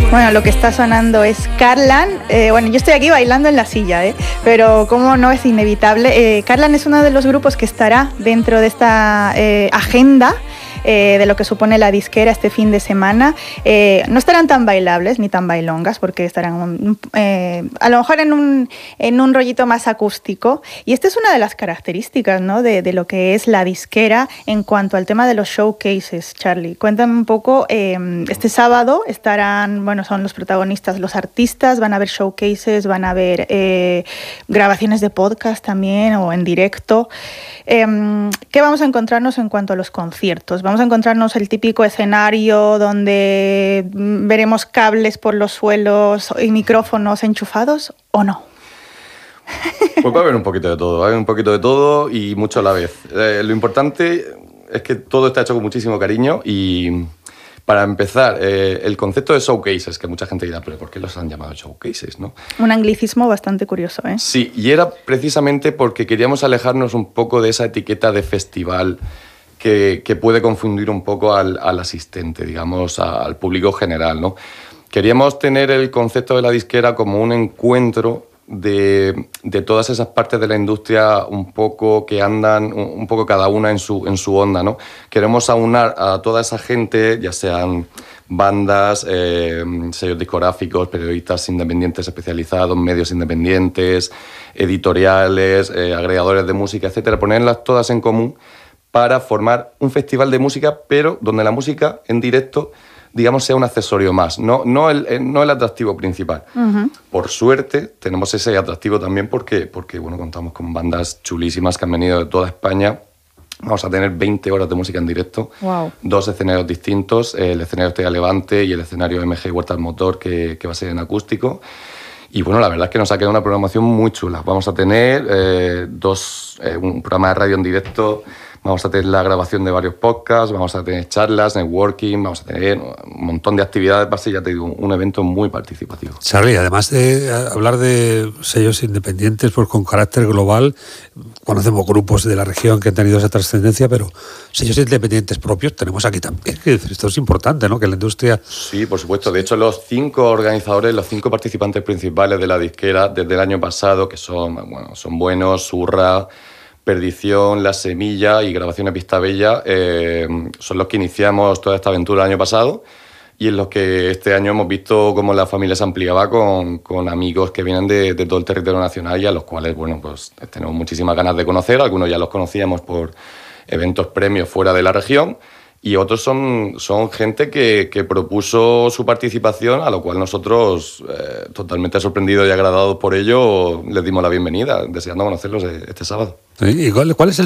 Bueno, lo que está sonando es Carlan. Bueno, yo estoy aquí bailando en la silla, pero como no es inevitable. Carlan es uno de los grupos que estará dentro de esta agenda de lo que supone la disquera este fin de semana. No estarán tan bailables ni tan bailongas porque estarán a lo mejor en un rollito más acústico. Y esta es una de las características, ¿no?, de lo que es la disquera en cuanto al tema de los showcases. Charlie, cuéntame un poco. Este sábado estarán, bueno, son los protagonistas, los artistas, van a haber showcases, van a haber grabaciones de podcast también o en directo. ¿Qué vamos a encontrarnos en cuanto a los conciertos? ¿Vamos a encontrarnos el típico escenario donde veremos cables por los suelos y micrófonos enchufados o no? Pues va a haber un poquito de todo, va a haber un poquito de todo y mucho a la vez. Lo importante es que todo está hecho con muchísimo cariño y para empezar, el concepto de showcases, que mucha gente dirá, pero ¿por qué los han llamado showcases, no? Un anglicismo bastante curioso, ¿eh? Sí, y era precisamente porque queríamos alejarnos un poco de esa etiqueta de festival que puede confundir un poco al asistente, digamos, al público general, ¿no? Queríamos tener el concepto de la disquera como un encuentro de todas esas partes de la industria un poco que andan un poco cada una en su onda, ¿no? Queremos aunar a toda esa gente, ya sean bandas, sellos discográficos, periodistas independientes especializados, medios independientes, editoriales, agregadores de música, etcétera, ponerlas todas en común para formar un festival de música, pero donde la música en directo, digamos, sea un accesorio más, no el atractivo principal. Uh-huh. Por suerte, tenemos ese atractivo también porque bueno, contamos con bandas chulísimas que han venido de toda España. Vamos a tener 20 horas de música en directo, wow. 2 escenarios distintos, el escenario Estrella Levante y el escenario MG Huertas Motor, que va a ser en acústico. Y bueno, la verdad es que nos ha quedado una programación muy chula. Vamos a tener un programa de radio en directo, vamos a tener la grabación de varios podcasts, vamos a tener charlas, networking, vamos a tener un montón de actividades. Va a ser, ya te digo, un evento muy participativo. Charlie, además de hablar de sellos independientes pues con carácter global, conocemos grupos de la región que han tenido esa trascendencia, pero sellos independientes propios tenemos aquí también. Esto es importante, ¿no?, que la industria... Sí, por supuesto. De hecho, los 5 organizadores, los 5 participantes principales de la disquera desde el año pasado, que son Buenos, Surra, Perdición, La Semilla y Grabaciones Vista Bella, son los que iniciamos toda esta aventura el año pasado y en los que este año hemos visto cómo la familia se ampliaba con amigos que vienen de todo el territorio nacional y a los cuales, bueno, pues tenemos muchísimas ganas de conocer. Algunos ya los conocíamos por eventos premios fuera de la región y otros son gente que propuso su participación, a lo cual nosotros, totalmente sorprendidos y agradados por ello, les dimos la bienvenida, deseando conocerlos este sábado. ¿Y cuál es el